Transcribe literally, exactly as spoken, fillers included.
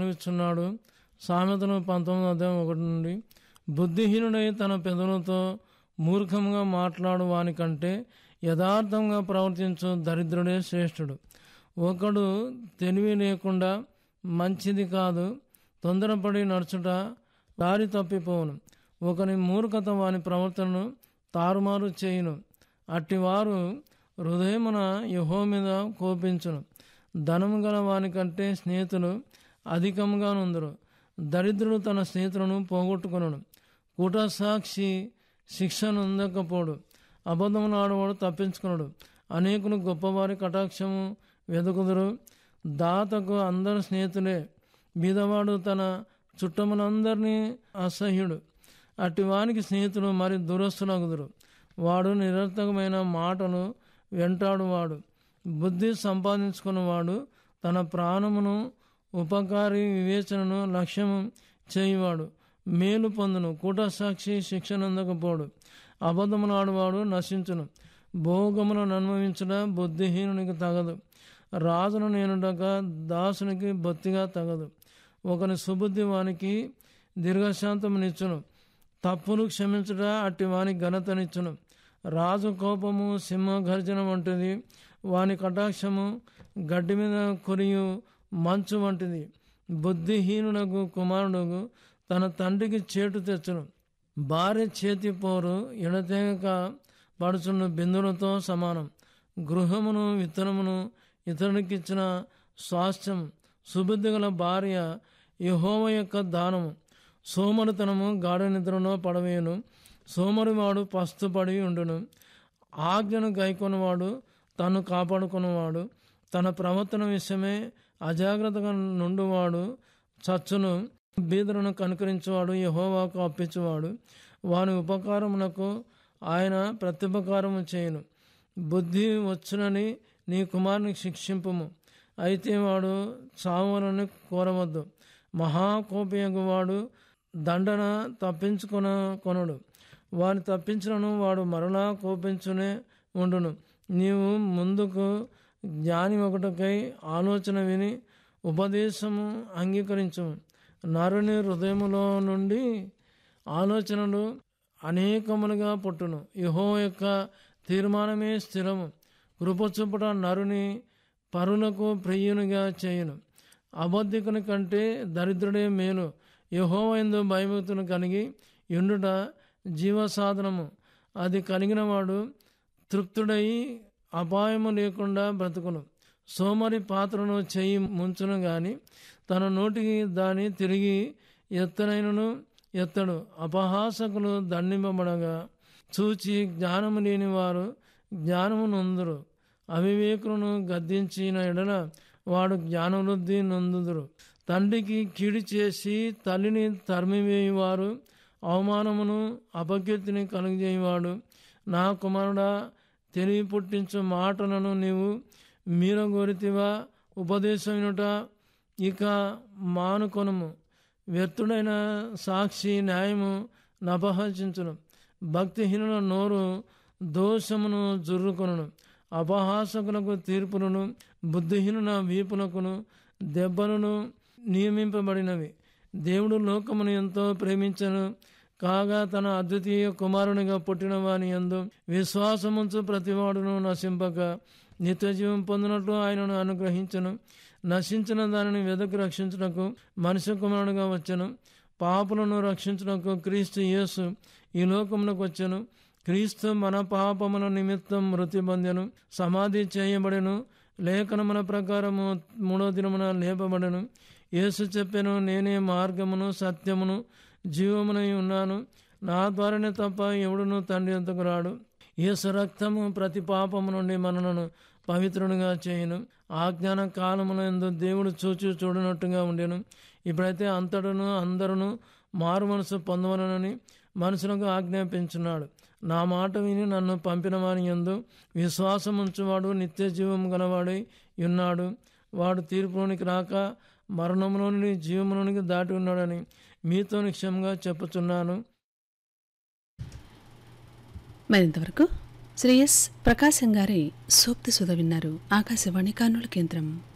సెలవిస్తున్నాడు. సామెతలు పంతొమ్మిది అధ్యాయం ఒకటి నుండి, బుద్ధిహీనుడై తన పెదవులతో మూర్ఖంగా మాట్లాడు వాని కంటే యథార్థంగా ప్రవర్తించు దరిద్రుడే శ్రేష్ఠుడు. ఒకడు తెలివి లేకుండా మంచిది కాదు, తొందరపడి నడుచుట దారి తప్పిపోవును. ఒకని మూర్ఖత వాని ప్రవర్తనను తారుమారు చేయును. అట్టివారు హృదయమున యెహోవా మీద కోపించును. ధనము గల వాని కంటే స్నేహితులు అధికంగా నుందురు. దరిద్రుడు తన స్నేహితులను పోగొట్టుకొనును. కూటసాక్షి శిక్షను అందకపోడు. అబద్ధమును ఆడవాడు తప్పించుకున్నాడు. అనేకులు గొప్పవారి కటాక్షము వెతుకుదురు. దాతకు అందరు స్నేహితులే. బీదవాడు తన చుట్టములందరినీ అసహ్యుడు. అట్టి వానికి స్నేహితులు మరి దురస్తులగుదురు. వాడు నిరర్థకమైన మాటలు వెంటాడువాడు. బుద్ధి సంపాదించుకున్నవాడు తన ప్రాణమును ఉపకారి వివేచనను లక్ష్యము చేయువాడు మేలు పొందును. కూటసాక్షి శిక్షను అందకపోడు. అబద్ధమును ఆడువాడు నశించును. భోగములను అనుభవించుట బుద్ధిహీనునికి తగదు. రాజును నేనుడక దాసునికి బొత్తిగా తగదు. ఒకని సుబుద్ధి వానికి దీర్ఘశాంతమునిచ్చును. తప్పులు క్షమించుట అట్టి వానికి ఘనతనిచ్చును. రాజు కోపము సింహ గర్జన వంటిది. వాని కటాక్షము గడ్డి మీద కొరియు మంచు వంటిది. బుద్ధిహీనుడకు కుమారుడు తన తండ్రికి చేటు తెచ్చును. భార్య చేతి పోరు ఎడతెగక పడుచున్న బిందులతో సమానం. గృహమును విత్తనమును ఇతరునికిచ్చిన స్వాస్థ్యం. సుబుద్ధి గల భార్య యెహోవా యొక్క దానము. సోమరితనము గాఢ నిద్రలో పడవేయును. సోమరివాడు పస్తుపడి ఉండును. ఆజ్ఞను గైకొనవాడు తను కాపాడుకున్నవాడు. తన ప్రవర్తన విషయమే అజాగ్రత్తగా నుండువాడు చచ్చును. బీదలను కనుకరించేవాడు యెహోవాకు అప్పించువాడు. వాని ఉపకారమునకు ఆయన ప్రత్యుపకారము చేయును. బుద్ధి వచ్చునని నీ కుమారుని శిక్షింపుము. అయితే వాడు చావులను కోరవద్దు. మహాకోపయగు వాడు దండన తప్పించుకొన కొనడు. వాని తప్పించులను వాడు మరలా కోపించునే ఉండును. నీవు ముందుకు జ్ఞాని ఒకటికై ఆలోచన విని ఉపదేశము అంగీకరించుము. నరుని హృదయములో నుండి ఆలోచనలు అనేకములుగా పుట్టును. యెహోవా యొక్క తీర్మానమే స్థిరము. కృపచొప్పుట నరుని పరులకు ప్రియునిగా చేయును. అబద్ధికుని కంటే దరిద్రుడే మేలు. యెహోవా యందు భయభక్తులు కలిగి ఉండుట జీవసాధనము. అది కలిగిన వాడు తృప్తుడై అపాయము లేకుండా బ్రతుకును. సోమరి పాత్రను చెయ్యి ముంచును గాని తన నోటికి దాని తిరిగి ఎత్తనైనను ఎత్తడు. అపహాసకులు దండింపబడగా చూచి జ్ఞానము లేని వారు జ్ఞానము నొందురు. అవివేకులను గద్దించిన ఎడల వాడు జ్ఞానవృద్ధి నొందుదురు. తండ్రికి కీడు చేసి తల్లిని తరిమివేయువారు అవమానమును అపకీర్తిని కలుగజేయువాడు. నా కుమారుడా, తెలివి పుట్టించు మాటలను నీవు మీరగోరితివా? ఉపదేశమైనట ఇక మానుకొనుము. వ్యర్థుడైన సాక్షి న్యాయము నపహసించును. భక్తిహీనుల నోరు దోషమును జుర్రుకొనును. అపహాసకులకు తీర్పులను బుద్ధిహీనుల వీపులకును దెబ్బలను నియమింపబడినవి. దేవుడు లోకమును ఎంతో ప్రేమించను కాగా తన అద్వితీయ కుమారునిగా పుట్టిన వాని యందు విశ్వాసముంచు ప్రతివాడును నశింపక నిత్యజీవం పొందినట్లు ఆయనను అనుగ్రహించను. నశించిన దానిని వెదకి రక్షించుటకు మనుష్య కుమారుడుగా వచ్చెను. పాపులను రక్షించుటకు క్రీస్తు యేసు ఈ లోకమునకు వచ్చెను. క్రీస్తు మన పాపముల నిమిత్తం మృతి పొందెను, సమాధి చేయబడెను, లేఖనముల ప్రకారము మూడో దినమున లేపబడెను. యేసు చెప్పెను, నేనే మార్గమును సత్యమును జీవమునై ఉన్నాను. నా ద్వారానే తప్ప ఎవడును తండ్రి యొద్దకు రాడు. యేసు రక్తము ప్రతి పాపము నుండి మనలను పవిత్రునిగా చేయును. ఆజ్ఞాన కాలముల యందు దేవుడు చూచి చూడనట్టుగా ఉండెను. ఇప్పుడైతే అంతటను అందరును మారు మనసు పొందవలనని మనుషులకు ఆజ్ఞాపించున్నాడు. నా మాట విని నన్ను పంపిన వాని యందు విశ్వాసముంచువాడు నిత్య జీవం గలవాడై ఉన్నాడు. వాడు తీర్పులోనికి రాక మరణంలోని జీవములోనికి దాటి ఉన్నాడని మీతో నిశ్చయంగా చెప్పుచున్నాను. మరింతవరకు శ్రీ ఎస్ ప్రకాశం గారి సూక్తి సుధ విన్నారు. ఆకాశవాణి కర్నూలు కేంద్రం.